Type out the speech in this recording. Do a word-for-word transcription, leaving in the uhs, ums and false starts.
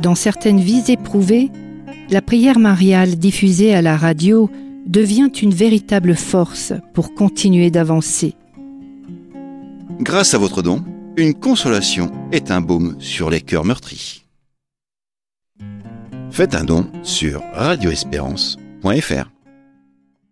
Dans certaines vies éprouvées, la prière mariale diffusée à la radio devient une véritable force pour continuer d'avancer. Grâce à votre don, une consolation est un baume sur les cœurs meurtris. Faites un don sur radio espérance point f r.